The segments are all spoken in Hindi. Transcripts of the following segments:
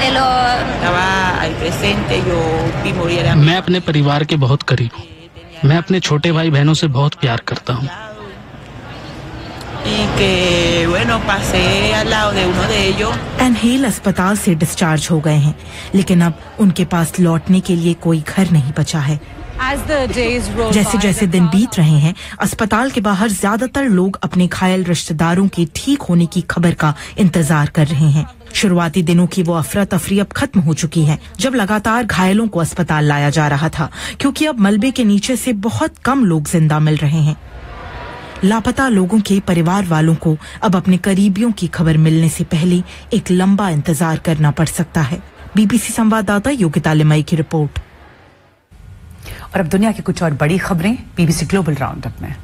मैं अपने परिवार के बहुत करीब हूँ। मैं अपने छोटे भाई बहनों से बहुत प्यार करता हूँ। एनहेल अस्पताल से डिस्चार्ज हो गए हैं, लेकिन अब उनके पास लौटने के लिए कोई घर नहीं बचा है। जैसे जैसे दिन बीत रहे हैं, अस्पताल के बाहर ज्यादातर लोग अपने घायल रिश्तेदारों के ठीक होने की खबर का इंतजार कर रहे हैं। शुरुआती दिनों की वो अफरा तफरी अब खत्म हो चुकी है, जब लगातार घायलों को अस्पताल लाया जा रहा था, क्योंकि अब मलबे के नीचे से बहुत कम लोग जिंदा मिल रहे हैं। लापता लोगों के परिवार वालों को अब अपने करीबियों की खबर मिलने से पहले एक लंबा इंतजार करना पड़ सकता है। बीबीसी संवाददाता योगिता लिमई की रिपोर्ट। और अब दुनिया की कुछ और बड़ी खबरें बीबीसी ग्लोबल राउंडअप में।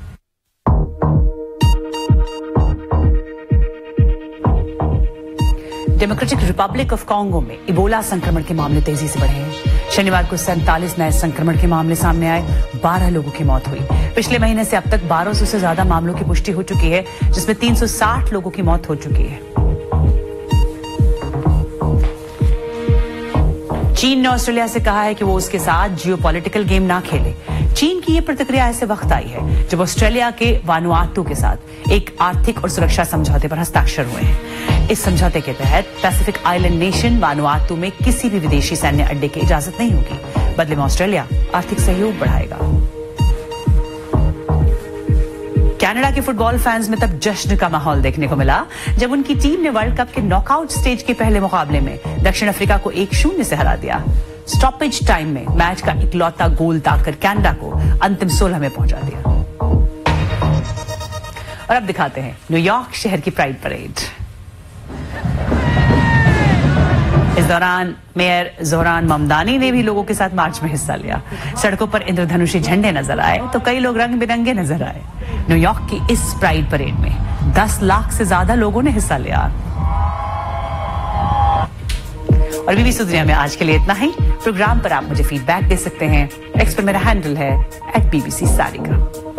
डेमोक्रेटिक रिपब्लिक ऑफ कांगो में इबोला संक्रमण के मामले तेजी से बढ़े हैं। शनिवार को 47 नए संक्रमण के मामले सामने आए, 12 लोगों की मौत हुई। पिछले महीने से अब तक 1200 से ज्यादा मामलों की पुष्टि हो चुकी है, जिसमें 360 लोगों की मौत हो चुकी है। चीन ने ऑस्ट्रेलिया से कहा है कि वो उसके साथ जियोपॉलिटिकल गेम ना खेले। चीन की ये प्रतिक्रिया ऐसे वक्त आई है जब ऑस्ट्रेलिया के वानुआतू के साथ एक आर्थिक और सुरक्षा समझौते पर हस्ताक्षर हुए हैं। इस समझौते के तहत पैसिफिक आइलैंड नेशन वानुआतू में किसी भी विदेशी सैन्य अड्डे की इजाजत नहीं होगी। बदले में ऑस्ट्रेलिया आर्थिक सहयोग बढ़ाएगा। कनाडा के फुटबॉल फैंस में तब जश्न का माहौल देखने को मिला जब उनकी टीम ने वर्ल्ड कप के नॉकआउट स्टेज के पहले मुकाबले में दक्षिण अफ्रीका को 1-0 से हरा दिया। स्टॉपेज टाइम में मैच का इकलौता गोल दागकर कनाडा को अंतिम 16 में पहुंचा दिया। और अब दिखाते हैं न्यूयॉर्क शहर की प्राइड परेड। इस दौरान मेयर जोहरान ममदानी ने भी लोगों के साथ मार्च में हिस्सा लिया। सड़कों पर इंद्रधनुषी झंडे नजर आए तो कई लोग रंग बिरंगे नजर आए। न्यूयॉर्क की इस प्राइड परेड में 10 लाख से ज्यादा लोगों ने हिस्सा लिया। और बीबीसी दुनिया में आज के लिए इतना ही। प्रोग्राम पर आप मुझे फीडबैक दे सकते हैं। एक्स पर मेरा हैंडल है @BBC Sarika।